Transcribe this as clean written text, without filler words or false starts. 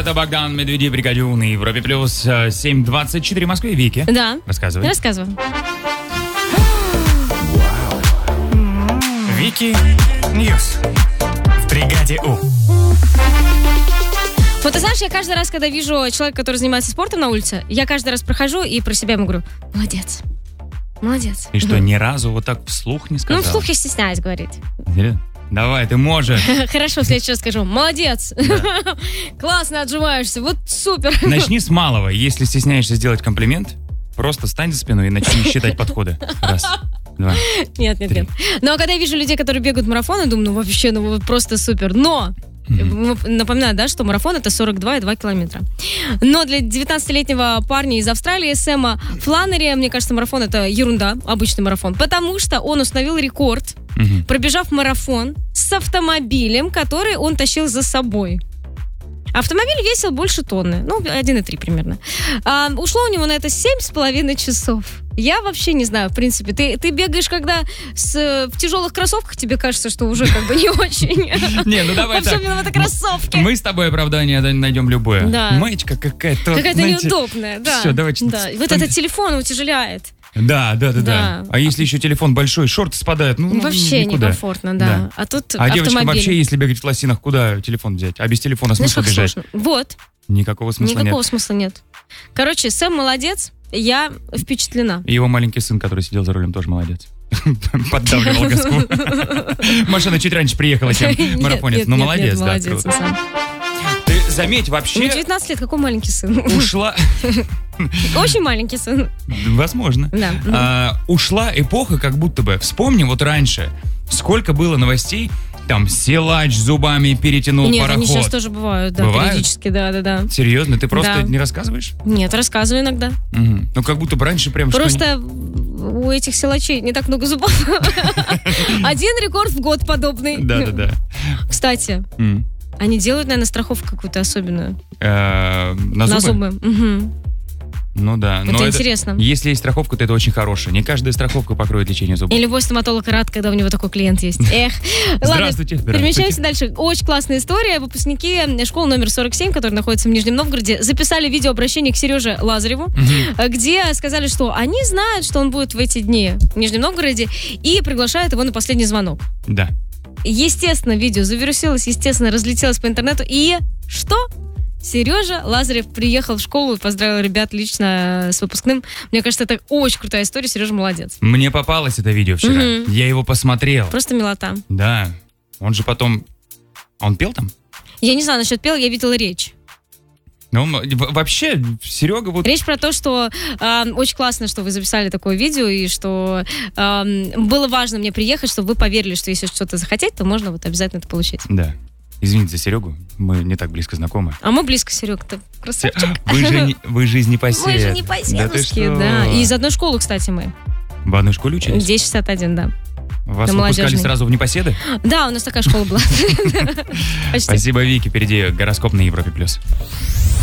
это Богдан Медведев, Бригадюн и Европе Плюс 7:24 в Москве. Вики. Да. Рассказывай. Рассказываю. Вики Ньюс в Бригаде У. Вот ты знаешь, я каждый раз, когда вижу человека, который занимается спортом на улице, я каждый раз прохожу и про себя ему говорю: молодец. Молодец. И что, ни разу вот так вслух не сказала? Ну, вслух я стесняюсь говорить. Давай, ты можешь. Хорошо, в следующий раз скажу: молодец. Да. Классно отжимаешься, вот супер. Начни с малого. Если стесняешься сделать комплимент, просто встань за спину и начни считать подходы. Раз, два. Нет. Ну, а когда я вижу людей, которые бегают марафоны, думаю, ну вообще, ну вот просто супер. Но напоминаю, да, что марафон — это 42,2 километра. Но для 19-летнего парня из Австралии, Сэма Фланнери, мне кажется, марафон — это ерунда, обычный марафон, потому что он установил рекорд, пробежав марафон с автомобилем, который он тащил за собой. Автомобиль весил больше тонны, 1,3 примерно. Ушло у него на это 7,5 часов. Я вообще не знаю, в принципе. Ты бегаешь, когда в тяжелых кроссовках, тебе кажется, что уже как бы не очень. Не, ну давай так. Особенно это кроссовки. Мы с тобой оправдание найдем любое. Да. Маечка какая-то. Какая-то неудобная, да. Все, давайте. Да. И вот этот телефон утяжеляет. Да. А если еще телефон большой, шорты спадают, вообще никуда. некомфортно, да. А тут А девочкам автомобиль. вообще, если бегать в лосинах, куда телефон взять? А без телефона смысла бежать? Сложно. Вот. Никакого смысла Никакого нет. смысла нет. Короче, Сэм молодец, я впечатлена. И его маленький сын, который сидел за рулем, тоже молодец. Поддавливал газку. Машина чуть раньше приехала, чем марафонец. Ну, молодец, да, круто. Ты заметь, вообще... Мне 19 лет, какой маленький сын? Ушла... Очень маленький сын. Возможно. Да. Ушла эпоха, как будто бы. Вспомни, вот раньше, сколько было новостей, там, силач зубами перетянул Нет, пароход. они сейчас тоже бывают, да, Бывают? периодически, да. Серьезно? Ты просто Да. не рассказываешь? Нет, рассказываю иногда. Ну, как будто бы раньше прям... Просто у этих силачей не так много зубов. Один рекорд в год подобный. Да. Кстати, они делают, наверное, страховку какую-то особенную. На зубы? Мгм. Ну да. Это интересно. Если есть страховка, то это очень хорошая. Не каждая страховка покроет лечение зубов. И любой стоматолог рад, когда у него такой клиент есть. Эх. Здравствуйте. Ладно, перемещаемся дальше. Очень классная история. Выпускники школы номер 47, которая находится в Нижнем Новгороде, записали видеообращение к Сереже Лазареву, где сказали, что они знают, что он будет в эти дни в Нижнем Новгороде, и приглашают его на последний звонок. Да. Естественно, видео завирусилось, естественно, разлетелось по интернету. И что? Сережа Лазарев приехал в школу и поздравил ребят лично с выпускным. Мне кажется, это очень крутая история. Сережа молодец. Мне попалось это видео вчера. Я его посмотрел. Просто милота. Да. Он же потом... Он пел там? Я не знаю насчет пел, я видела речь. Ну, вообще, Серега вот... Речь про то, что очень классно, что вы записали такое видео, и что было важно мне приехать, чтобы вы поверили, что если что-то захотеть, то можно вот обязательно это получить. Да. Извините за Серегу, мы не так близко знакомы. А мы близко, Серега, ты красавчик. Вы же не посед. Мы же не поседовские, да. И из одной школы, кстати, мы. В одной школе учились? 1061, да. Вас На выпускали молодежной. сразу в непоседы? Да, у нас такая школа была. Почти. Спасибо, Вики. Впереди гороскоп на Европе+.